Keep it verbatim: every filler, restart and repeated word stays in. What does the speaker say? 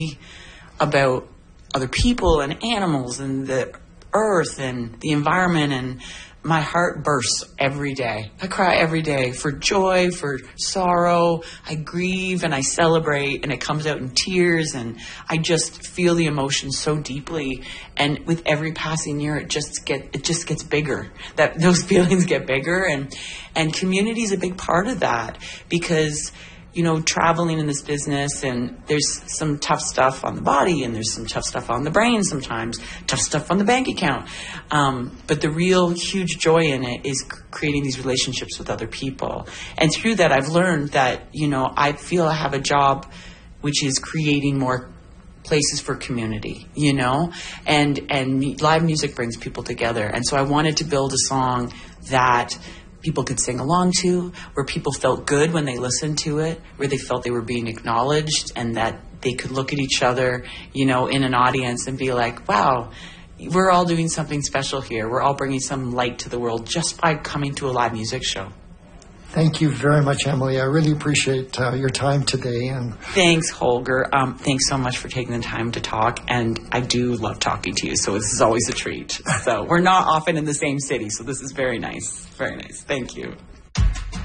about other people and animals and the earth and the environment, and my heart bursts every day. I cry every day for joy, for sorrow. I grieve and I celebrate, and it comes out in tears, and I just feel the emotion so deeply. And with every passing year, it just get it just gets bigger. That those feelings get bigger, and and community is a big part of that, because you know, traveling in this business, and there's some tough stuff on the body, and there's some tough stuff on the brain sometimes, tough stuff on the bank account. Um, but the real huge joy in it is creating these relationships with other people. And through that, I've learned that, you know, I feel I have a job which is creating more places for community, you know, and, and live music brings people together. And so I wanted to build a song that people could sing along to, where people felt good when they listened to it, where they felt they were being acknowledged, and that they could look at each other, you know, in an audience and be like, wow, we're all doing something special here. We're all bringing some light to the world just by coming to a live music show. Thank you very much, Emily. I really appreciate uh, your time today. And thanks, Holger. Um, thanks so much for taking the time to talk. And I do love talking to you, so this is always a treat. So we're not often in the same city, so this is very nice. Very nice. Thank you.